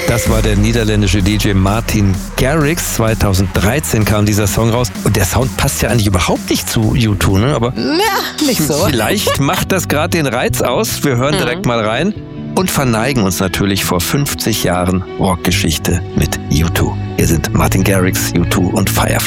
Das war der niederländische DJ Martin Garrix. 2013 kam dieser Song raus. Und der Sound passt ja eigentlich überhaupt nicht zu U2, ne? Aber ja, nicht so. Vielleicht macht das gerade den Reiz aus. Wir hören direkt mal rein und verneigen uns natürlich vor 50 Jahren Rockgeschichte mit U2. Hier sind Martin Garrix, U2 und Firefly.